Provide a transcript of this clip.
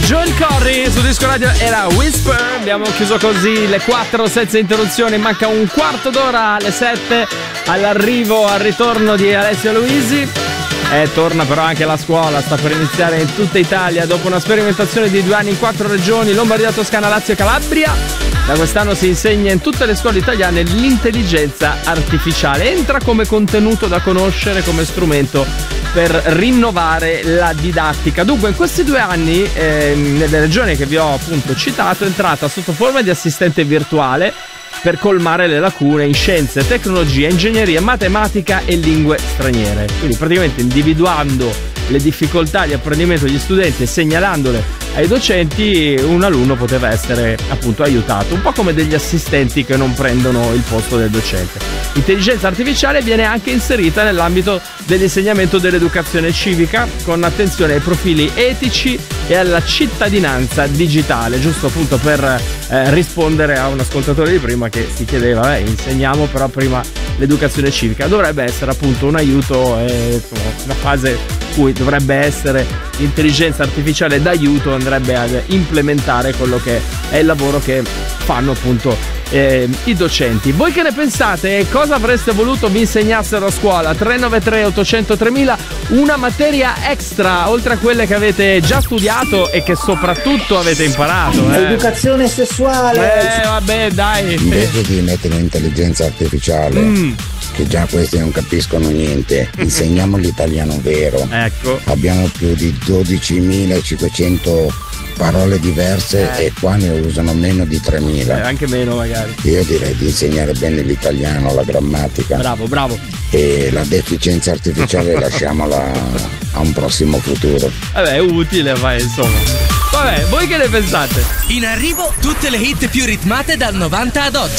Joel Corry su Disco Radio era Whisper. Abbiamo chiuso così le 4 senza interruzione. Manca un quarto d'ora alle 7 all'arrivo, al ritorno di Alessia Luisi. Torna però anche la scuola, sta per iniziare in tutta Italia dopo una sperimentazione di 2 anni in 4 regioni: Lombardia, Toscana, Lazio e Calabria. Da quest'anno si insegna in tutte le scuole italiane l'intelligenza artificiale. Entra come contenuto da conoscere, come strumento per rinnovare la didattica. Dunque, in questi 2 anni, nelle regioni che vi ho appunto citato, è entrata sotto forma di assistente virtuale per colmare le lacune in scienze, tecnologia, ingegneria, matematica e lingue straniere. Quindi praticamente individuando le difficoltà di apprendimento degli studenti e segnalandole ai docenti, un alunno poteva essere appunto aiutato, un po' come degli assistenti che non prendono il posto del docente. L'intelligenza artificiale viene anche inserita nell'ambito dell'insegnamento dell'educazione civica, con attenzione ai profili etici e alla cittadinanza digitale, giusto appunto per rispondere a un ascoltatore di prima che si chiedeva, insegniamo però prima l'educazione civica. Dovrebbe essere appunto un aiuto, una fase in cui dovrebbe essere l'intelligenza artificiale d'aiuto, andrebbe ad implementare quello che è il lavoro che fanno appunto i docenti. Voi che ne pensate? Cosa avreste voluto vi insegnassero a scuola? 393 800 3000, una materia extra oltre a quelle che avete già studiato e che soprattutto avete imparato. Educazione sessuale. Vabbè, dai. Invece di mettere l'intelligenza artificiale, che già questi non capiscono niente, insegniamo l'italiano vero. Ecco. Abbiamo più di 12.500 parole diverse e qua ne usano meno di 3.000. Anche meno magari. Io direi di insegnare bene l'italiano, la grammatica. Bravo. E la deficienza artificiale lasciamola a un prossimo futuro. Vabbè, è utile, ma insomma. Vabbè, voi che ne pensate? In arrivo tutte le hit più ritmate dal 90 ad oggi.